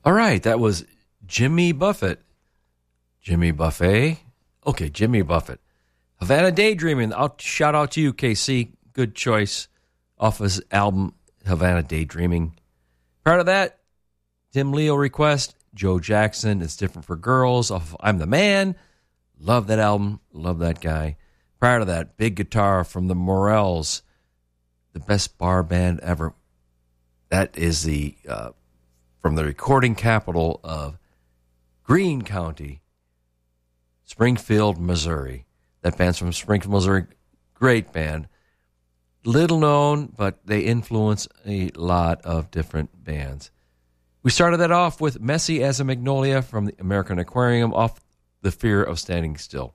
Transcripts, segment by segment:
All right, that was Jimmy Buffett. Jimmy Buffet? Okay, Jimmy Buffett. Havana Daydreaming. I'll shout out to you, KC. Good choice off his album, Havana Daydreaming. Prior to that, Tim Leo request, Joe Jackson, It's Different for Girls, off I'm the Man. Love that album. Love that guy. Prior to that, Big Guitar from the Morels, the best bar band ever. That is the from the recording capital of Greene County, Springfield, Missouri. That band's from Springfield, Missouri. Great band. Little known, but they influence a lot of different bands. We started that off with Messy as a Magnolia from the American Aquarium off The Fear of Standing Still.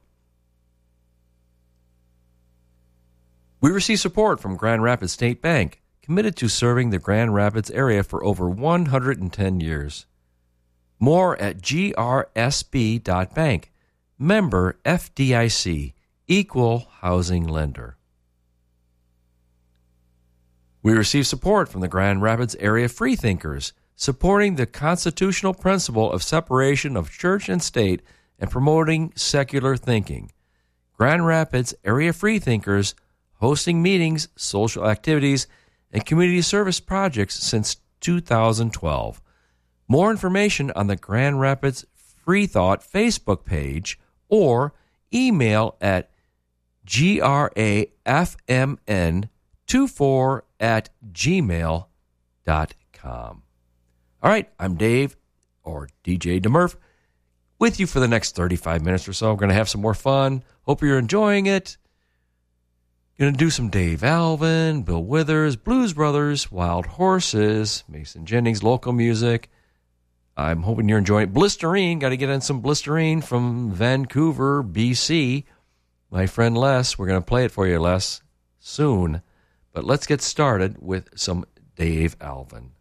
We received support from Grand Rapids State Bank, committed to serving the Grand Rapids area for over 110 years. More at grsb.bank. Member FDIC, Equal Housing Lender. We received support from the Grand Rapids Area Freethinkers, supporting the constitutional principle of separation of church and state and promoting secular thinking. Grand Rapids Area Freethinkers, hosting meetings, social activities, and community service projects since 2012. More information on the Grand Rapids Free Thought Facebook page or email at grafmn24@gmail.com. All right, I'm Dave, or DJ DeMurph, with you for the next 35 minutes or so. We're going to have some more fun. Hope you're enjoying it. Going to do some Dave Alvin, Bill Withers, Blues Brothers, Wild Horses, Mason Jennings, local music. I'm hoping you're enjoying it. Blisterine, got to get in some Blisterine from Vancouver, BC. My friend Les, we're going to play it for you, Les, soon. But let's get started with some Dave Alvin.